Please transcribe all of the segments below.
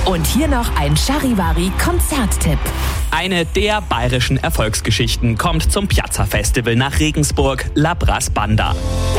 Und hier noch ein Charivari-Konzerttipp. Eine der bayerischen Erfolgsgeschichten kommt zum Piazza-Festival nach Regensburg, La Brass Banda.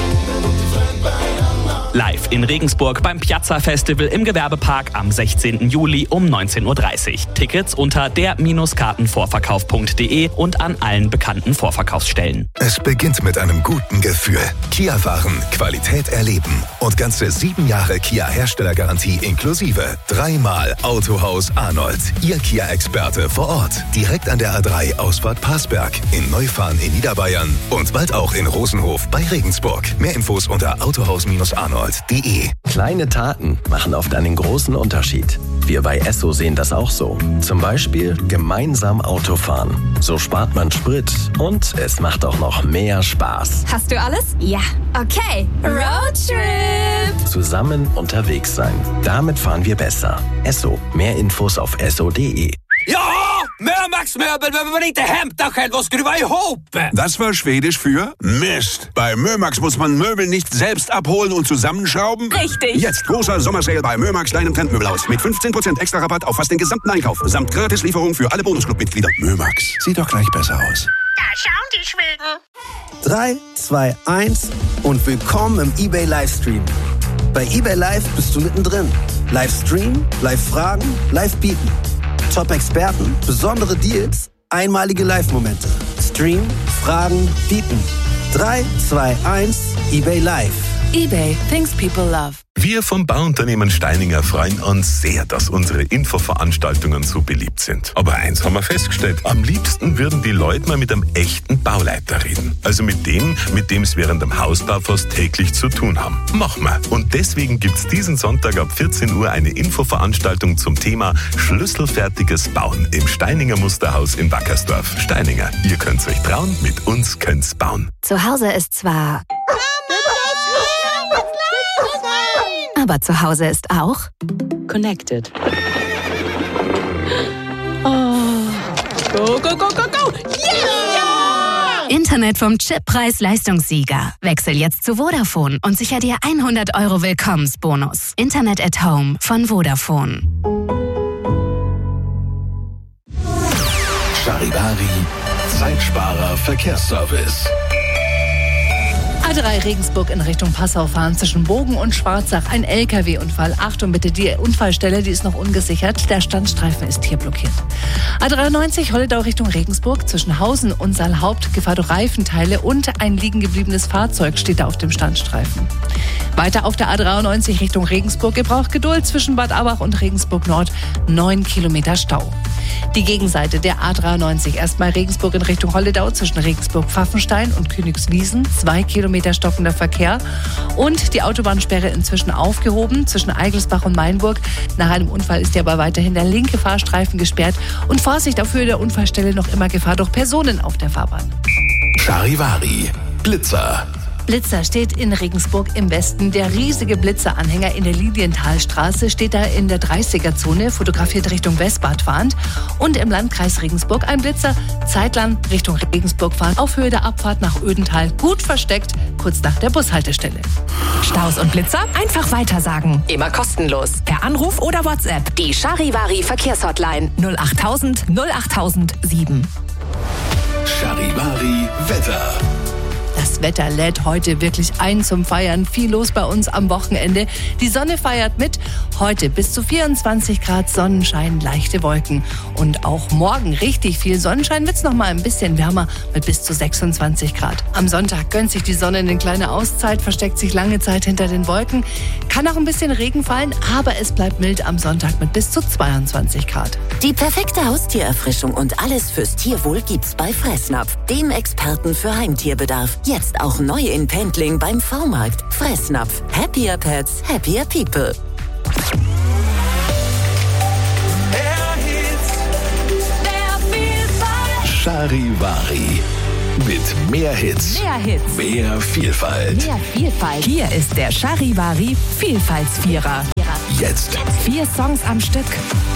Live in Regensburg beim Piazza-Festival im Gewerbepark am 16. Juli um 19:30 Uhr. Tickets unter der-kartenvorverkauf.de und an allen bekannten Vorverkaufsstellen. Es beginnt mit einem guten Gefühl. Kia-Waren, Qualität erleben und ganze 7 Jahre Kia-Herstellergarantie inklusive. 3-mal Autohaus Arnold. Ihr Kia-Experte vor Ort. Direkt an der A3 Ausfahrt Parsberg. In Neufahren in Niederbayern und bald auch in Rosenhof bei Regensburg. Mehr Infos unter autohaus-arnold.de. Kleine Taten machen oft einen großen Unterschied. Wir bei Esso sehen das auch so. Zum Beispiel gemeinsam Autofahren. So spart man Sprit und es macht auch noch mehr Spaß. Hast du alles? Ja. Okay. Roadtrip. Zusammen unterwegs sein. Damit fahren wir besser. Esso. Mehr Infos auf esso.de. Ja! Mömax Möbel, wenn man inte hämta själv och skruva ihop. Das war Schwedisch für Mist. Bei Mömax muss man Möbel nicht selbst abholen und zusammenschrauben. Richtig. Jetzt großer Sommersale bei Mömax, deinem Trendmöbelhaus. Mit 15% extra Rabatt auf fast den gesamten Einkauf. Samt Gratislieferung für alle Bonusclub-Mitglieder. Mömax, sieht doch gleich besser aus. Da schauen die Schweden. 3, 2, 1 und willkommen im eBay Livestream. Bei eBay Live bist du mittendrin. Livestream, Live-Fragen, Live-Bieten. Top-Experten, besondere Deals, einmalige Live-Momente. Stream, Fragen, Bieten. 3, 2, 1, eBay Live. eBay, things people love. Wir vom Bauunternehmen Steininger freuen uns sehr, dass unsere Infoveranstaltungen so beliebt sind. Aber eins haben wir festgestellt. Am liebsten würden die Leute mal mit einem echten Bauleiter reden. Also mit dem es während dem Hausbau fast täglich zu tun haben. Machen wir. Und deswegen gibt's diesen Sonntag ab 14 Uhr eine Infoveranstaltung zum Thema schlüsselfertiges Bauen im Steininger Musterhaus in Wackersdorf. Steininger, ihr könnt's euch trauen, mit uns könnt's bauen. Zu Hause ist zwar... Aber zu Hause ist auch... Connected. Oh. Go, go, go, go, go! Yeah! Internet vom Chip Preis-Leistungssieger. Wechsel jetzt zu Vodafone und sicher dir 100 € Willkommensbonus. Internet at Home von Vodafone. Charivari, Zeitsparer Verkehrsservice. A3 Regensburg in Richtung Passau fahren zwischen Bogen und Schwarzach. Ein LKW-Unfall. Achtung bitte, die Unfallstelle, die ist noch ungesichert. Der Standstreifen ist hier blockiert. A93 Holledau Richtung Regensburg zwischen Hausen und Saalhaupt. Gefahr durch Reifenteile und ein liegen gebliebenes Fahrzeug steht da auf dem Standstreifen. Weiter auf der A93 Richtung Regensburg. Gebraucht Geduld zwischen Bad Abbach und Regensburg Nord. 9 Kilometer Stau. Die Gegenseite der A93. Erstmal Regensburg in Richtung Holledau zwischen Regensburg-Pfaffenstein und Königswiesen. 2 Kilometer stockender Verkehr. Und die Autobahnsperre inzwischen aufgehoben zwischen Eigelsbach und Mainburg. Nach einem Unfall ist ja aber weiterhin der linke Fahrstreifen gesperrt. Und Vorsicht auf Höhe der Unfallstelle, noch immer Gefahr durch Personen auf der Fahrbahn. Charivari, Blitzer. Blitzer steht in Regensburg im Westen. Der riesige Blitzeranhänger in der Lilienthalstraße steht da in der 30er-Zone, fotografiert Richtung Westbad fahrend. Und im Landkreis Regensburg ein Blitzer, zeitlang Richtung Regensburg fahren, auf Höhe der Abfahrt nach Ödental, gut versteckt, kurz nach der Bushaltestelle. Staus und Blitzer einfach weitersagen. Immer kostenlos. Per Anruf oder WhatsApp. Die Charivari Verkehrshotline 08000 08007. Charivari Wetter. Das Wetter lädt heute wirklich ein zum Feiern. Viel los bei uns am Wochenende. Die Sonne feiert mit. Heute bis zu 24 Grad Sonnenschein, leichte Wolken. Und auch morgen richtig viel Sonnenschein. Wird's noch mal ein bisschen wärmer mit bis zu 26 Grad. Am Sonntag gönnt sich die Sonne eine kleine Auszeit, versteckt sich lange Zeit hinter den Wolken. Kann auch ein bisschen Regen fallen, aber es bleibt mild am Sonntag mit bis zu 22 Grad. Die perfekte Haustiererfrischung und alles fürs Tierwohl gibt's bei Fressnapf, dem Experten für Heimtierbedarf. Jetzt auch neu in Pendling beim V-Markt. Fressnapf. Happier Pets, happier People. Charivari. Mit mehr Hits. Mehr Hits. Mehr Vielfalt. Mehr Vielfalt. Hier ist der Charivari Vielfaltsvierer. Jetzt. 4 Songs am Stück.